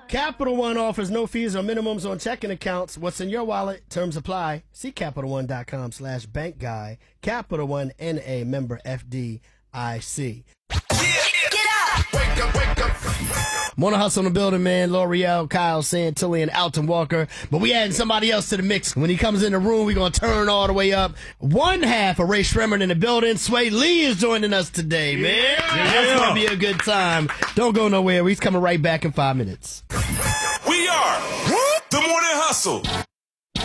Capital One offers no fees or minimums on checking accounts. What's in your wallet? Terms apply. See CapitalOne.com/bank guy. Capital One NA, member FDIC. Get up! Wake up, wake up. Morning Hustle in the building, man. L'Oreal, Kyle Santilli, and Alton Walker. But we adding somebody else to the mix. When he comes in the room, we're going to turn all the way up. One half of Ray Shremmerd in the building. Sway Lee is joining us today, man. That's going to be a good time. Don't go nowhere. He's coming right back in 5 minutes. We are the Morning Hustle.